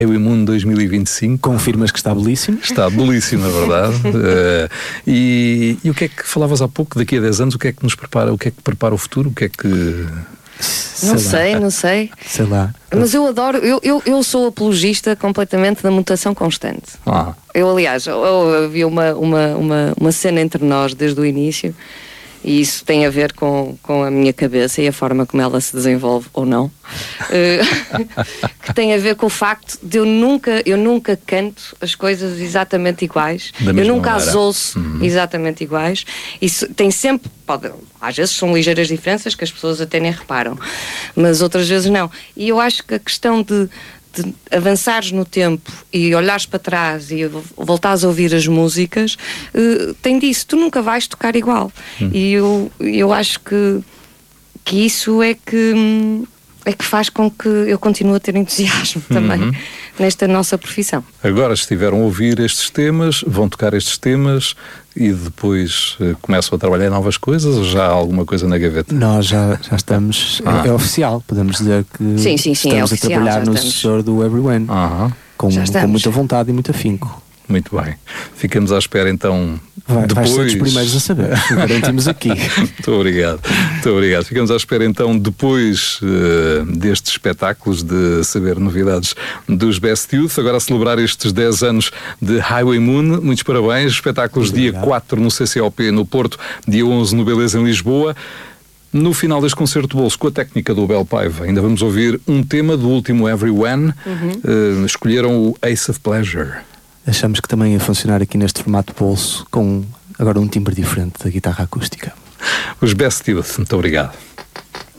O Imuno 2025. Confirmas que está belíssimo? Está belíssimo, na verdade. E o que é que falavas há pouco, daqui a 10 anos, o que é que nos prepara, o que é que prepara o futuro? O que é que... Não sei. Sei lá. Mas eu adoro, eu sou apologista completamente da mutação constante. Eu, aliás, havia uma cena entre nós desde o início, e isso tem a ver com a minha cabeça e a forma como ela se desenvolve ou não, que tem a ver com o facto de eu nunca canto as coisas exatamente iguais, eu nunca as ouço exatamente iguais. Isso tem sempre, às vezes são ligeiras diferenças que as pessoas até nem reparam, mas outras vezes não. E eu acho que a questão de avançares no tempo e olhares para trás e voltares a ouvir as músicas, tem disso, tu nunca vais tocar igual. E eu acho que isso é que faz com que eu continue a ter entusiasmo também nesta nossa profissão. Agora estiveram a ouvir estes temas, vão tocar estes temas e depois começam a trabalhar em novas coisas, ou já há alguma coisa na gaveta? Nós já estamos, é oficial, podemos dizer que sim, estamos é oficial, a trabalhar no sucessor do Everyone, com muita vontade e muito afinco. Muito bem. Ficamos à espera então. Vais ser dos primeiros a saber. Garantimos aqui. Muito obrigado. Ficamos à espera então, depois destes espetáculos, de saber novidades dos Best Youth. Agora a celebrar estes 10 anos de Highway Moon. Muitos parabéns. Espetáculos muito dia obrigado. 4 no CCOP no Porto, dia 11 no Beleza em Lisboa. No final deste concerto de bolso, com a técnica do Bel Paiva, ainda vamos ouvir um tema do último Everyone. Escolheram o Ace of Pleasure. Achamos que também ia funcionar aqui neste formato de bolso, com agora um timbre diferente da guitarra acústica. Os Best Youth, muito obrigado.